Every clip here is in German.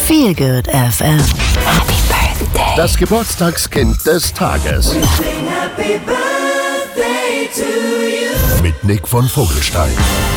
Feel Good FM. Happy Birthday. Das Geburtstagskind des Tages. Happy Birthday to you. Mit Nick von Vogelstein.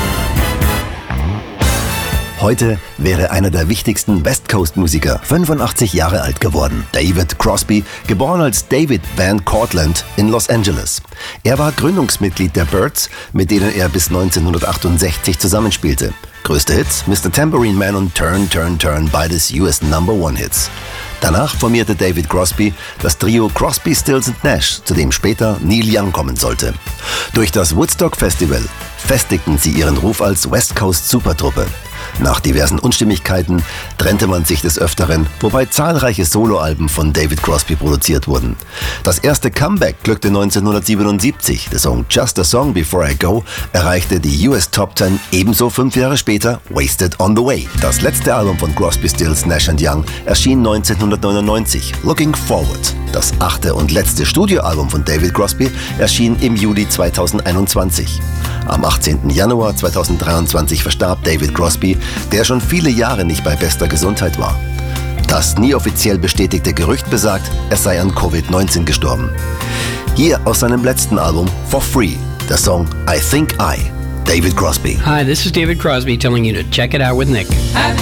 Heute wäre einer der wichtigsten West Coast-Musiker 85 Jahre alt geworden. David Crosby, geboren als David Van Cortlandt in Los Angeles. Er war Gründungsmitglied der Byrds, mit denen er bis 1968 zusammenspielte. Größte Hits: Mr. Tambourine Man und Turn, Turn, Turn, beides US #1-Hits. Danach formierte David Crosby das Trio Crosby, Stills & Nash, zu dem später Neil Young kommen sollte. Durch das Woodstock Festival festigten sie ihren Ruf als West Coast Supertruppe. Nach diversen Unstimmigkeiten trennte man sich des Öfteren, wobei zahlreiche Soloalben von David Crosby produziert wurden. Das erste Comeback glückte 1977. Der Song Just a Song Before I Go erreichte die US Top 10, ebenso 5 Jahre später Wasted on the Way. Das letzte Album von Crosby, Stills, Nash & Young erschien 1999, Looking Forward. Das 8. und letzte Studioalbum von David Crosby erschien im Juli 2021. Am 18. Januar 2023 verstarb David Crosby, der schon viele Jahre nicht bei bester Gesundheit war. Das nie offiziell bestätigte Gerücht besagt, er sei an Covid-19 gestorben. Hier aus seinem letzten Album For Free, der Song I Think I, David Crosby. Hi, this is David Crosby telling you to check it out with Nick. Happy